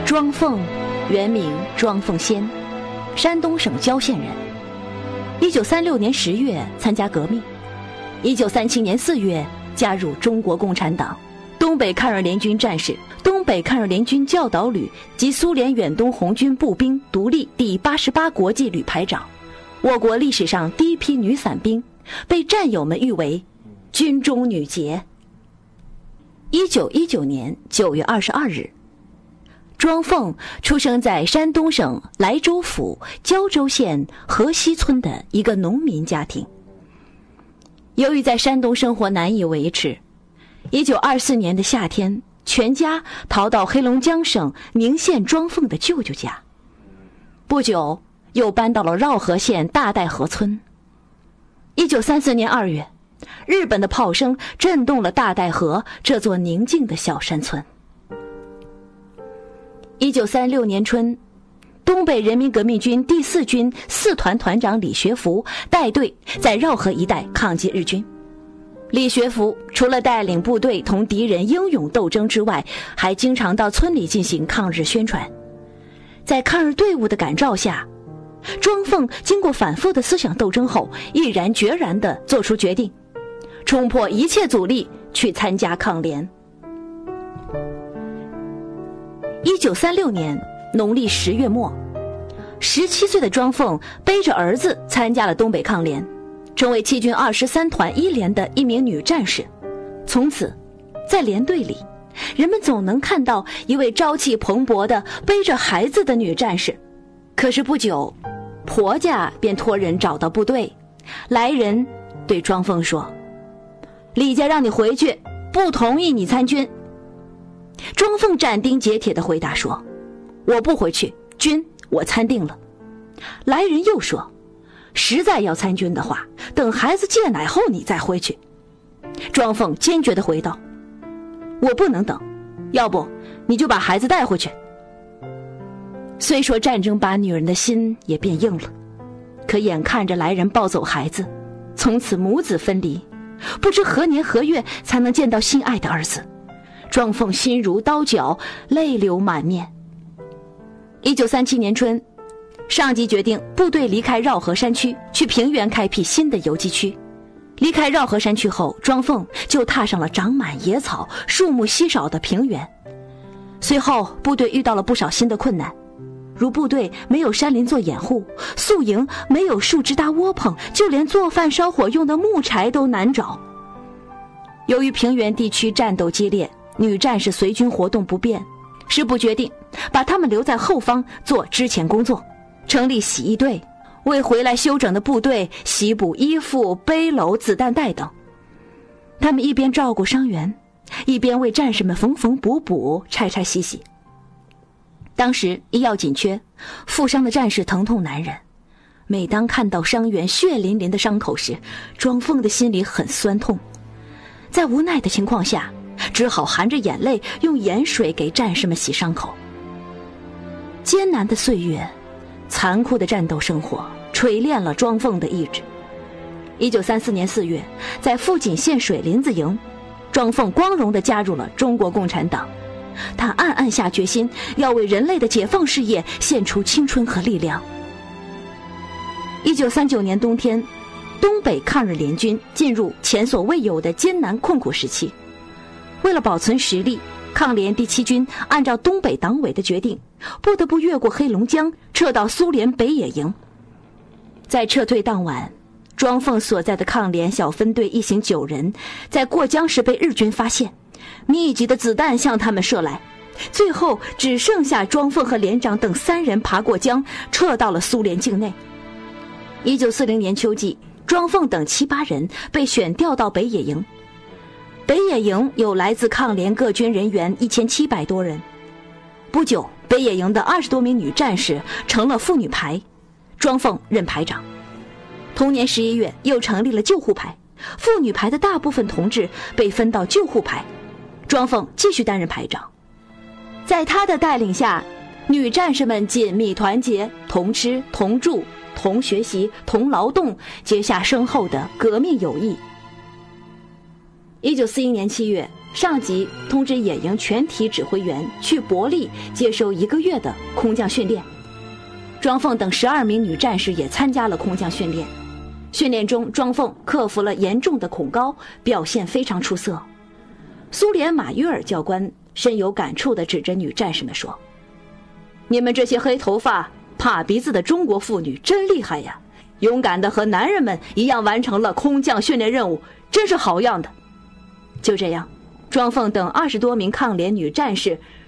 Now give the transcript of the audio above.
庄凤，原名庄凤仙，山东省郊县人。1936年10月参加革命，1937年4月加入中国共产党，东北抗日联军战士，东北抗日联军教导旅及苏联远东红军步兵独立第88国际旅排长，我国历史上第一批女伞兵，被战友们誉为军中女杰。1919年9月22日，庄凤出生在山东省莱州府胶州县河西村的一个农民家庭。由于在山东生活难以维持，1924年的夏天，全家逃到黑龙江省宁县庄凤的舅舅家，不久又搬到了绕河县大岱河村。1934年2月，日本的炮声震动了大岱河这座宁静的小山村。1936年春，东北人民革命军第4军4团团长李学福带队在绕河一带抗击日军。李学福除了带领部队同敌人英勇斗争之外，还经常到村里进行抗日宣传。在抗日队伍的感召下，庄凤经过反复的思想斗争后，毅然决然地做出决定，冲破一切阻力去参加抗联。1936年农历10月末，17岁的庄凤背着儿子参加了东北抗联，成为七军23团1连的一名女战士。从此，在连队里，人们总能看到一位朝气蓬勃的背着孩子的女战士。可是不久，婆家便托人找到部队，来人对庄凤说：“李家让你回去，不同意你参军。”庄凤斩钉截铁地回答说：“我不回去，军我参定了。”来人又说：“实在要参军的话，等孩子戒奶后你再回去。”庄凤坚决地回道：“我不能等，要不你就把孩子带回去。”虽说战争把女人的心也变硬了，可眼看着来人抱走孩子，从此母子分离，不知何年何月才能见到心爱的儿子，庄凤心如刀绞，泪流满面。1937年春，上级决定部队离开绕河山区，去平原开辟新的游击区。离开绕河山区后，庄凤就踏上了长满野草、树木稀少的平原。随后部队遇到了不少新的困难，如部队没有山林做掩护，宿营没有树枝搭窝棚，就连做饭烧火用的木柴都难找。由于平原地区战斗激烈，女战士随军活动不便，师部决定把她们留在后方做支前工作，成立洗衣队，为回来休整的部队洗补衣服、背篓、子弹袋等。他们一边照顾伤员，一边为战士们缝缝补补、拆拆洗洗。当时医药紧缺，负伤的战士疼痛难忍，每当看到伤员血淋淋的伤口时，庄凤的心里很酸痛。在无奈的情况下，只好含着眼泪用盐水给战士们洗伤口。艰难的岁月，残酷的战斗生活锤炼了庄凤的意志。1934年4月，在富锦县水林子营，庄凤光荣地加入了中国共产党。他暗暗下决心，要为人类的解放事业献出青春和力量。1939年冬天，东北抗日联军进入前所未有的艰难困苦时期。为了保存实力，抗联第7军按照东北党委的决定，不得不越过黑龙江，撤到苏联北野营。在撤退当晚，庄凤所在的抗联小分队一行9人，在过江时被日军发现，密集的子弹向他们射来，最后只剩下庄凤和连长等3人爬过江，撤到了苏联境内。1940年秋季，庄凤等7、8人被选调到北野营。北野营有来自抗联各军人员1700多人。不久，北野营的20多名女战士成了妇女排，庄凤任排长。同年11月，又成立了救护排，妇女排的大部分同志被分到救护排，庄凤继续担任排长。在他的带领下，女战士们紧密团结，同吃同住同学习同劳动，结下深厚的革命友谊。1941年7月， 上级通知野营全体指挥员去伯利接受1个月的空降训练。庄凤等12名女战士也参加了空降训练。训练中，庄凤克服了严重的恐高，表现非常出色。苏联马约尔教官深有感触地指着女战士们说：“你们这些黑头发、怕鼻子的中国妇女真厉害呀！勇敢地和男人们一样完成了空降训练任务，真是好样的。”就这样，庄凤等20多名抗联女战士